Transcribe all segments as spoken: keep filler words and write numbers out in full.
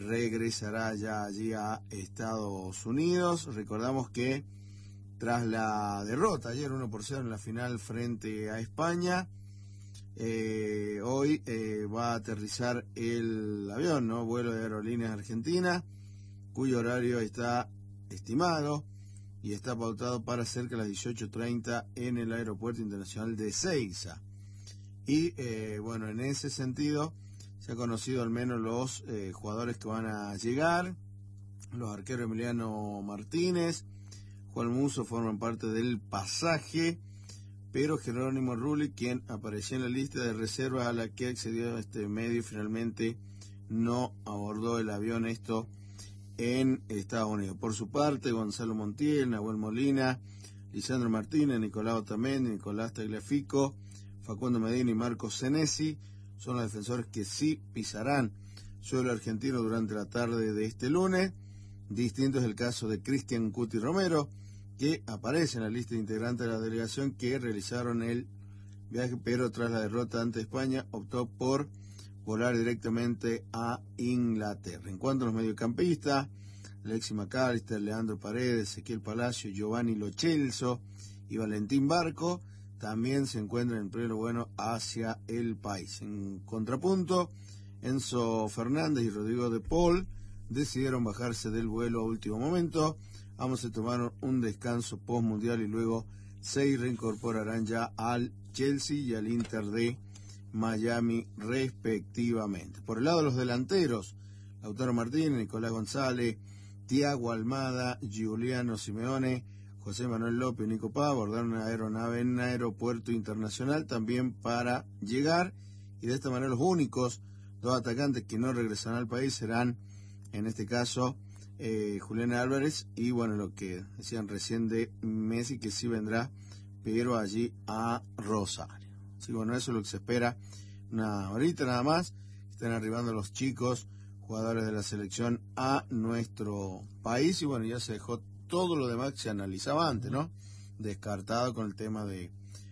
regresará ya allí a Estados Unidos. Recordamos que tras la derrota ayer uno por cero en la final frente a España, eh, hoy eh, va a aterrizar el avión, ¿no? Vuelo de Aerolíneas Argentina, cuyo horario está estimado y está pautado para cerca de las dieciocho treinta en el Aeropuerto Internacional de Ezeiza. Y eh, bueno, en ese sentido se ha conocido al menos los eh, jugadores que van a llegar. Los arqueros Emiliano Martínez, Juan Musso forman parte del pasaje, pero Jerónimo Rulli, quien apareció en la lista de reserva a la que accedió este medio, finalmente no abordó el avión, esto en Estados Unidos. Por su parte, Gonzalo Montiel, Nahuel Molina, Lisandro Martínez, Nicolás Otamendi, Nicolás Tagliafico, Facundo Medina y Marcos Senesi son los defensores que sí pisarán suelo argentino durante la tarde de este lunes. Distinto es el caso de Cristian Cuti Romero, que aparece en la lista de integrantes de la delegación que realizaron el viaje, pero tras la derrota ante España optó por volar directamente a Inglaterra. En cuanto a los mediocampistas, Alexis McAllister, Leandro Paredes, Ezequiel Palacio, Giovanni Lo Celso y Valentín Barco también se encuentran en pleno bueno hacia el país. En contrapunto, Enzo Fernández y Rodrigo de Paul decidieron bajarse del vuelo a último momento. Ambos se tomaron un descanso post-mundial y luego se reincorporarán ya al Chelsea y al Inter de Miami respectivamente. Por el lado de los delanteros, Lautaro Martínez, Nicolás González, Thiago Almada, Giuliano Simeone, José Manuel López y Nico Paz abordaron una aeronave en Aeropuerto Internacional también para llegar, y de esta manera los únicos dos atacantes que no regresarán al país serán, en este caso, eh, Julián Álvarez y bueno, lo que decían recién de Messi, que sí vendrá, pero allí a Rosario. Sí, bueno, eso es lo que se espera. Una horita nada más, están arribando los chicos, jugadores de la selección a nuestro país, y bueno, ya se dejó todo lo demás que se analizaba antes, ¿no? Descartado con el tema de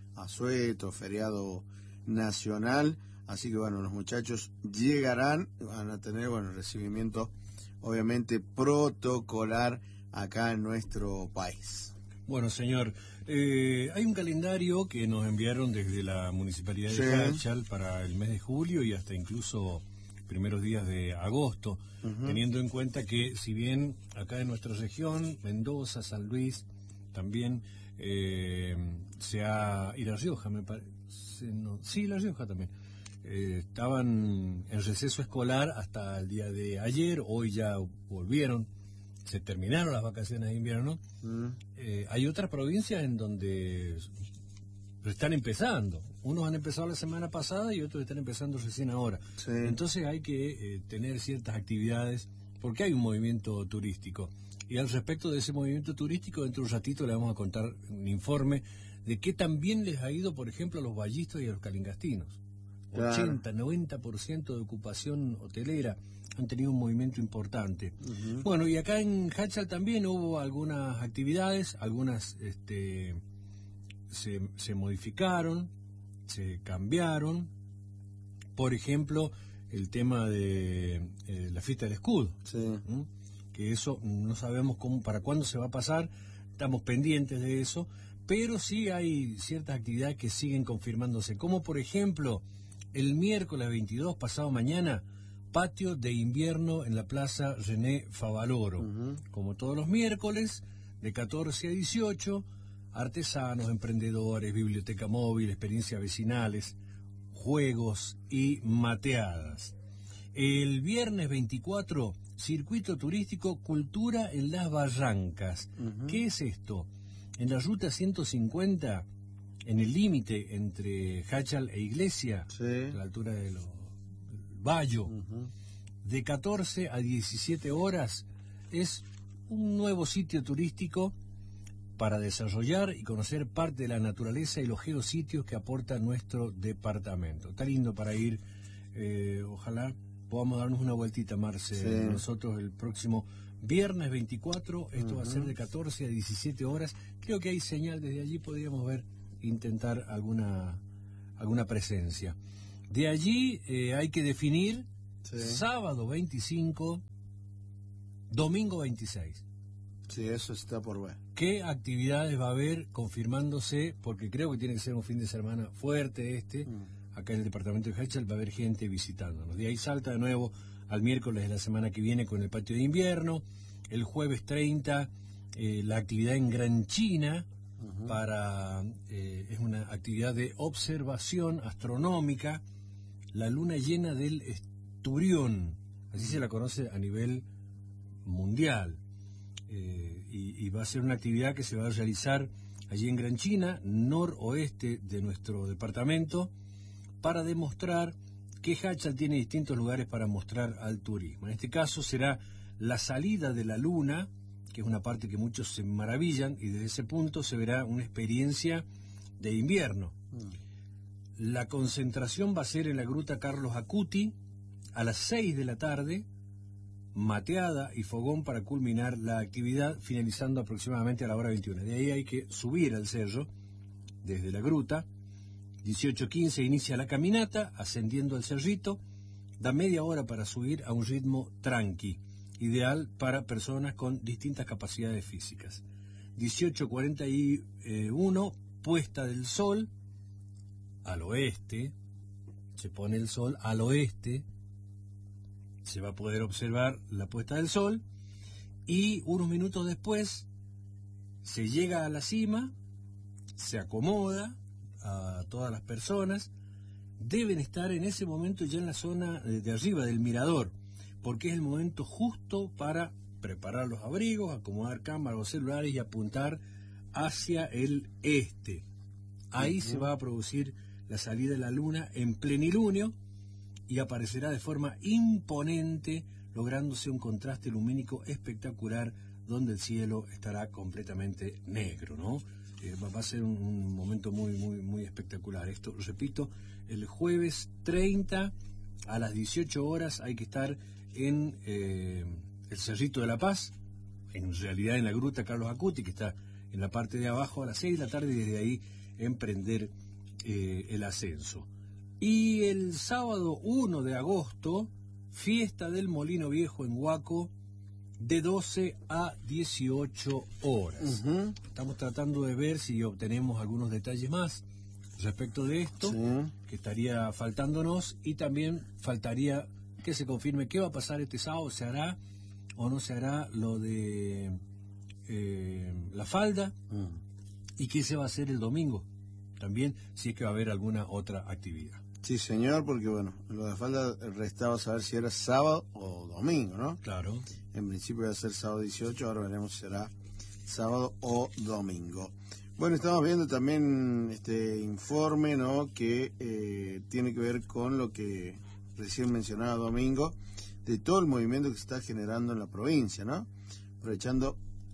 asueto, feriado nacional. Así que bueno, los muchachos llegarán, van a tener, bueno, recibimiento obviamente protocolar acá en nuestro país. Bueno, señor, eh, hay un calendario que nos enviaron desde la Municipalidad Sí. de Háchal para el mes de julio y hasta incluso primeros días de agosto, uh-huh. teniendo en cuenta que si bien acá en nuestra región, Mendoza, San Luis, también eh, se ha... y La Rioja, me parece, no, sí, La Rioja también, eh, estaban en receso escolar hasta el día de ayer, hoy ya volvieron, se terminaron las vacaciones de invierno. Uh-huh. Eh, hay otras provincias en donde están empezando. Unos han empezado la semana pasada y otros están empezando recién ahora. Sí. Entonces hay que eh, tener ciertas actividades porque hay un movimiento turístico. Y al respecto de ese movimiento turístico, dentro de un ratito le vamos a contar un informe de qué tan bien les ha ido, por ejemplo, a los vallistas y a los calingastinos. Claro. ochenta, noventa por ciento de ocupación hotelera, han tenido un movimiento importante. Uh-huh. Bueno, y acá en Háchal también hubo algunas actividades, algunas este, se, se modificaron, se cambiaron. Por ejemplo, el tema de eh, la fiesta del escudo. Sí. ¿Mm? Que eso no sabemos cómo, para cuándo se va a pasar, estamos pendientes de eso, pero sí hay ciertas actividades que siguen confirmándose, como por ejemplo, el miércoles veintidós, pasado mañana, patio de invierno en la Plaza René Favaloro. Uh-huh. Como todos los miércoles, de catorce a dieciocho, artesanos, emprendedores, biblioteca móvil, experiencias vecinales, juegos y mateadas. El viernes veinticuatro, circuito turístico Cultura en las Barrancas. Uh-huh. ¿Qué es esto? En la ruta ciento cincuenta, en el límite entre Háchal e Iglesia, sí. a la altura de los Bayo, uh-huh. de catorce a diecisiete horas, es un nuevo sitio turístico para desarrollar y conocer parte de la naturaleza y los geositios que aporta nuestro departamento. Está lindo para ir, eh, ojalá podamos darnos una vueltita, Marce, sí. nosotros el próximo viernes veinticuatro, esto uh-huh. va a ser de catorce a diecisiete horas, creo que hay señal desde allí, podríamos ver, intentar alguna, alguna presencia. De allí eh, hay que definir, sí. sábado veinticinco, Domingo veintiséis. Sí, eso está por ver. ¿Qué actividades va a haber confirmándose? Porque creo que tiene que ser un fin de semana fuerte este. Mm. Acá en el departamento de Hachal va a haber gente visitándonos. De ahí salta de nuevo al miércoles de la semana que viene con el patio de invierno. El jueves treinta, eh, la actividad en Gran China, uh-huh. para eh, es una actividad de observación astronómica, la luna llena del Esturión, así se la conoce a nivel mundial. Eh, y, y va a ser una actividad que se va a realizar allí en Gran China, noroeste de nuestro departamento, para demostrar que Hachal tiene distintos lugares para mostrar al turismo. En este caso será la salida de la luna, que es una parte que muchos se maravillan, y desde ese punto se verá una experiencia de invierno. Mm. La concentración va a ser en la gruta Carlos Acuti a las seis de la tarde, mateada y fogón para culminar la actividad, finalizando aproximadamente a la hora veintiuna. De ahí hay que subir al cerro desde la gruta. dieciocho quince inicia la caminata, ascendiendo al cerrito, da media hora para subir a un ritmo tranqui, ideal para personas con distintas capacidades físicas. dieciocho cuarenta y uno, puesta del sol al oeste, se pone el sol al oeste, se va a poder observar la puesta del sol, y unos minutos después se llega a la cima, se acomoda a todas las personas. Deben estar en ese momento ya en la zona de arriba del mirador, porque es el momento justo para preparar los abrigos, acomodar cámaras o celulares y apuntar hacia el este. Ahí uh-huh. se va a producir la salida de la luna en plenilunio y aparecerá de forma imponente, lográndose un contraste lumínico espectacular, donde el cielo estará completamente negro, ¿no? Eh, va a ser un, un momento muy, muy, muy espectacular. Esto, repito, el jueves treinta a las dieciocho horas hay que estar en eh, el Cerrito de la Paz, en realidad en la gruta Carlos Acuti, que está en la parte de abajo, a las seis de la tarde, y desde ahí emprender eh, el ascenso. Y el sábado uno de agosto, fiesta del Molino Viejo en Huaco, de doce a dieciocho horas. Uh-huh. Estamos tratando de ver si obtenemos algunos detalles más respecto de esto, sí. que estaría faltándonos, y también faltaría que se confirme qué va a pasar este sábado, se hará o no se hará lo de eh, la falda, uh-huh. y qué se va a hacer el domingo, también si es que va a haber alguna otra actividad. Sí, señor, porque bueno, lo de falda restaba saber si era sábado o domingo, ¿no? Claro. En principio iba a ser sábado dieciocho, ahora veremos si será sábado o domingo. Bueno, estamos viendo también este informe, ¿no?, que eh, tiene que ver con lo que recién mencionaba Domingo, de todo el movimiento que se está generando en la provincia, ¿no? Aprovechando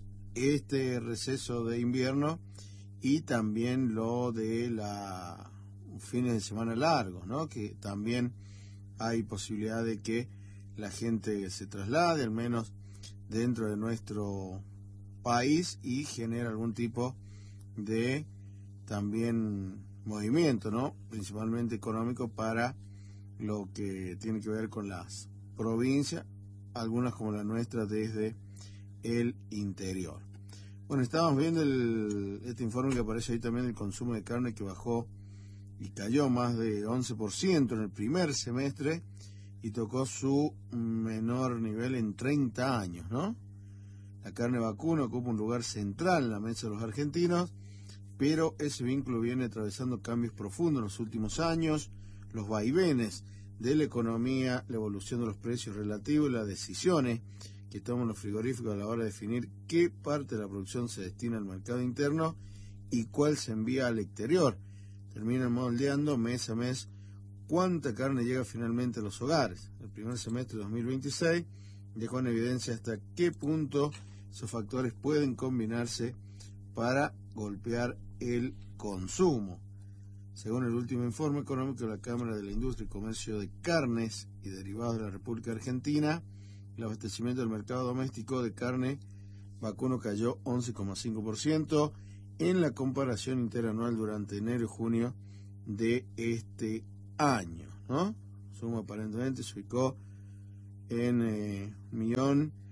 este receso de invierno y también lo de la fines de semana largos, ¿no? Que también hay posibilidad de que la gente se traslade, al menos dentro de nuestro país, y genere algún tipo de también movimiento, ¿no? Principalmente económico, para lo que tiene que ver con las provincias, algunas como la nuestra desde el interior. Bueno, estábamos viendo el, este informe que aparece ahí también, el consumo de carne, que bajó y cayó más de once por ciento en el primer semestre y tocó su menor nivel en treinta años, ¿no? La carne vacuna ocupa un lugar central en la mesa de los argentinos, pero ese vínculo viene atravesando cambios profundos en los últimos años. Los vaivenes de la economía, la evolución de los precios relativos y las decisiones que toman los frigoríficos a la hora de definir qué parte de la producción se destina al mercado interno y cuál se envía al exterior, terminan moldeando mes a mes cuánta carne llega finalmente a los hogares. El primer semestre de dos mil veintiséis dejó en evidencia hasta qué punto esos factores pueden combinarse para golpear el consumo. Según el último informe económico de la Cámara de la Industria y Comercio de Carnes y Derivados de la República Argentina, el abastecimiento del mercado doméstico de carne vacuno cayó once coma cinco por ciento en la comparación interanual durante enero y junio de este año, ¿no? Suma aparentemente se ubicó en eh, un millón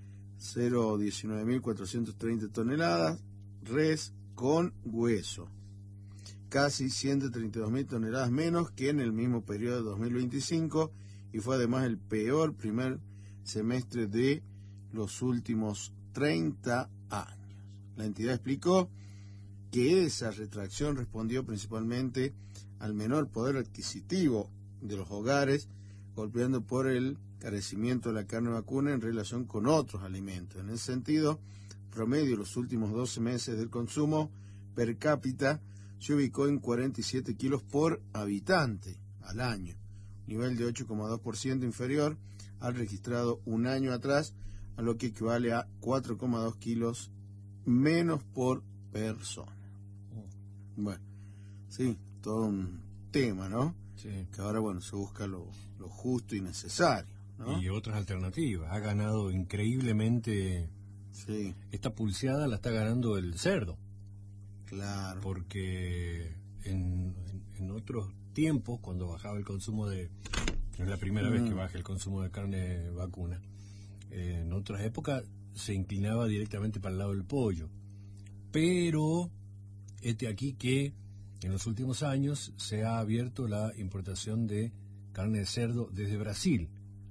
cero coma diecinueve mil cuatrocientas treinta toneladas, res con hueso, casi ciento treinta y dos mil toneladas menos que en el mismo periodo de dos mil veinticinco, y fue además el peor primer semestre de los últimos treinta años. La entidad explicó que esa retracción respondió principalmente al menor poder adquisitivo de los hogares, golpeando por el carecimiento de la carne vacuna en relación con otros alimentos. En ese sentido, promedio los últimos doce meses del consumo per cápita se ubicó en cuarenta y siete kilos por habitante al año, nivel de ocho coma dos por ciento inferior al registrado un año atrás, a lo que equivale a cuatro coma dos kilos menos por persona. Bueno, sí, todo un tema, ¿no? Sí. Que ahora, bueno, se busca lo, lo justo y necesario, ¿no? Y otras alternativas. Ha ganado increíblemente. Sí. Esta pulseada la está ganando el cerdo. Claro. Porque en, en, en otros tiempos, cuando bajaba el consumo de... Es la primera mm. vez que baja el consumo de carne vacuna. Eh, en otras épocas se inclinaba directamente para el lado del pollo. Pero, este aquí que en los últimos años se ha abierto la importación de carne de cerdo desde Brasil,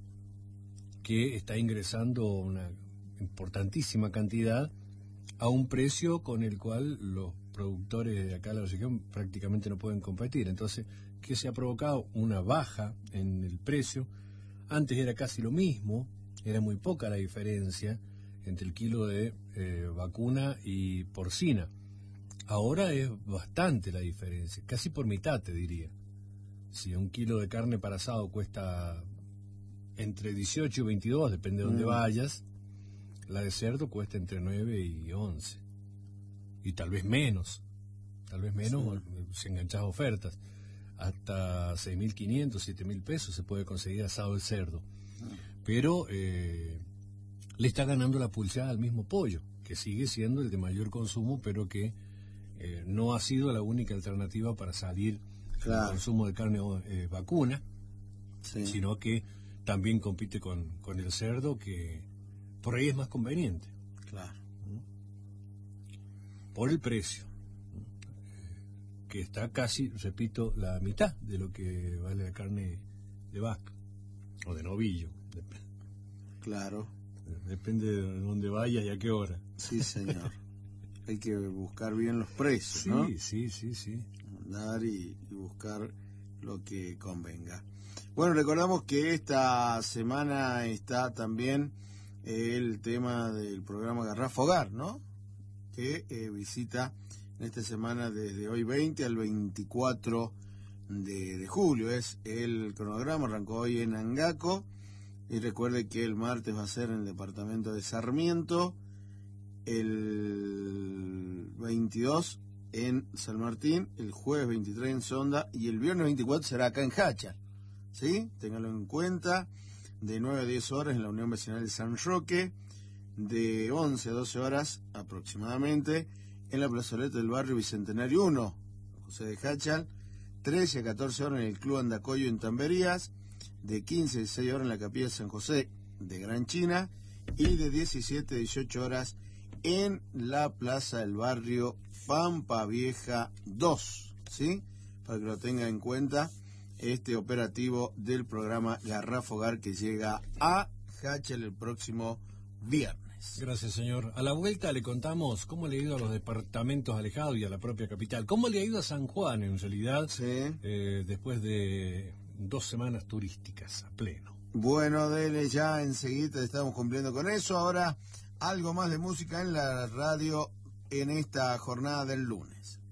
que está ingresando una importantísima cantidad a un precio con el cual los productores de acá de la región prácticamente no pueden competir. Entonces, ¿qué se ha provocado? Una baja en el precio. Antes era casi lo mismo, era muy poca la diferencia entre el kilo de eh, vacuna y porcina. Ahora es bastante la diferencia, casi por mitad te diría. Si un kilo de carne para asado cuesta entre dieciocho y veintidós, depende de dónde mm. vayas, la de cerdo cuesta entre nueve y once. Y tal vez menos, tal vez menos sí. Si enganchas ofertas. Hasta seis mil quinientos, siete mil pesos se puede conseguir asado de cerdo. Pero eh, le está ganando la pulseada al mismo pollo, que sigue siendo el de mayor consumo, pero que eh, no ha sido la única alternativa para salir claro. del consumo de carne eh, vacuna, sí. sino que también compite con, con el cerdo, que por ahí es más conveniente. Claro. Por el precio, que está casi, repito, la mitad de lo que vale la carne de vaca o de novillo. Claro. Depende de dónde vayas y a qué hora. Sí, señor. Hay que buscar bien los precios, sí, ¿no? Sí, sí, sí. Andar y, y buscar lo que convenga. Bueno, recordamos que esta semana está también el tema del programa Garrafa Hogar, ¿no? Que eh, visita en esta semana desde hoy veinte al veinticuatro de, de julio. Es el cronograma, arrancó hoy en Angaco. Y recuerde que el martes va a ser en el departamento de Sarmiento, el veintidós en San Martín, el jueves veintitrés en Sonda y el viernes veinticuatro será acá en Jáchal. ¿Sí? Ténganlo en cuenta. De nueve a diez horas en la Unión Vecinal de San Roque, de once a doce horas aproximadamente en la plazoleta del barrio Bicentenario uno, José de Jáchal, trece a catorce horas en el Club Andacoyo en Tamberías, de quince a dieciséis horas en la Capilla de San José de Gran China y de diecisiete a dieciocho horas en la Plaza del Barrio Pampa Vieja dos, ¿sí? Para que lo tengan en cuenta, este operativo del programa Garrafa Hogar que llega a Jáchal el próximo viernes. Gracias, señor. A la vuelta le contamos cómo le ha ido a los departamentos alejados y a la propia capital. ¿Cómo le ha ido a San Juan, en realidad, sí. eh, después de dos semanas turísticas a pleno? Bueno, dele ya, enseguida estamos cumpliendo con eso. Ahora, algo más de música en la radio en esta jornada del lunes.